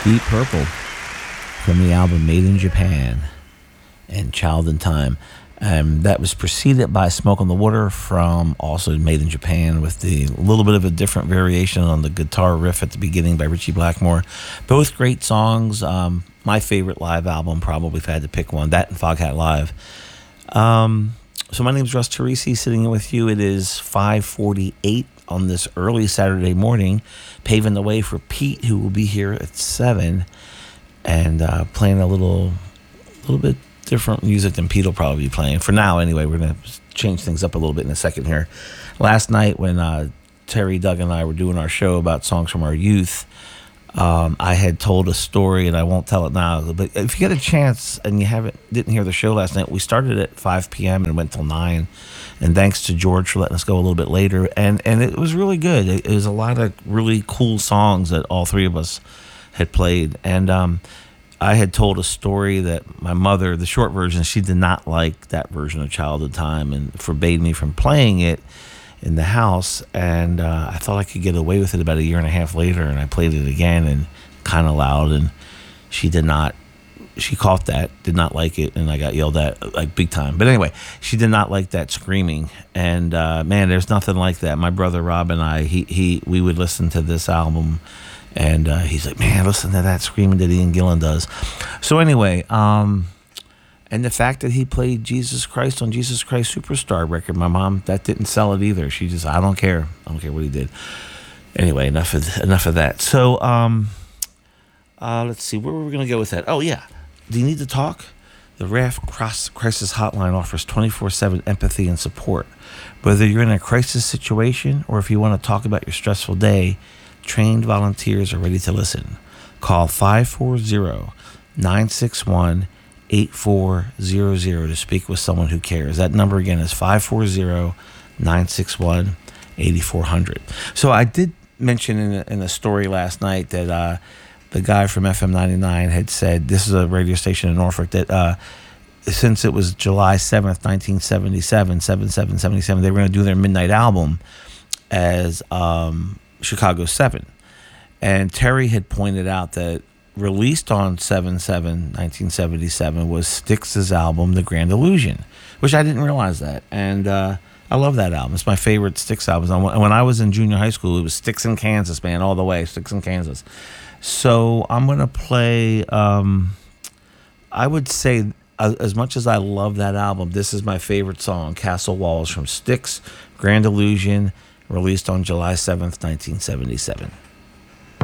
Deep Purple from the album Made in Japan and Child in Time. That was preceded by Smoke on the Water from also Made in Japan with the little bit of a different variation on the guitar riff at the beginning by Richie Blackmore. Both great songs. My favorite live album, probably if I had to pick one, that and Foghat Live. So my name is Russ Teresi, sitting in with you. It is 5:48 on this early Saturday morning, paving the way for Pete, who will be here at 7, and playing a little bit different music than Pete will probably be playing. For now, anyway, we're going to change things up a little bit in a second here. Last night when Terry, Doug, and I were doing our show about songs from our youth, I had told a story, and I won't tell it now, but if you get a chance and you didn't hear the show last night, we started at 5 p.m. and went till 9, and thanks to George for letting us go a little bit later, and it was really good. It was a lot of really cool songs that all three of us had played, and I had told a story that my mother, the short version, she did not like that version of Childhood Time and forbade me from playing it in the house, and I thought I could get away with it about a year and a half later, and I played it again and kind of loud, and she caught that, did not like it, and I got yelled at like big time. But anyway, she did not like that screaming, and man, there's nothing like that. My brother Rob and I, we would listen to this album, and he's like, man, listen to that screaming that Ian Gillan does. So anyway, and the fact that he played Jesus Christ on Jesus Christ Superstar record, my mom, that didn't sell it either. She just, I don't care what he did. Anyway, enough of that. So let's see, where were we going to go with that? Oh yeah, do you need to talk? The RAF Crisis Hotline offers 24/7 empathy and support. Whether you're in a crisis situation or if you want to talk about your stressful day, trained volunteers are ready to listen. Call 540-961-8400 to speak with someone who cares. That number again is 540-961-8400. So I did mention in a story last night that the guy from FM 99 had said, this is a radio station in Norfolk, that since it was July 7th, 1977, 77, they were going to do their midnight album as Chicago 7. And Terry had pointed out that released on 7/7/1977 was Styx's album, The Grand Illusion, which I didn't realize that. And I love that album. It's my favorite Styx album. When I was in junior high school, it was Styx in Kansas, man, all the way, Styx in Kansas. So I'm going to play, I would say, as much as I love that album, this is my favorite song, Castle Walls from Styx, Grand Illusion, released on July 7th, 1977.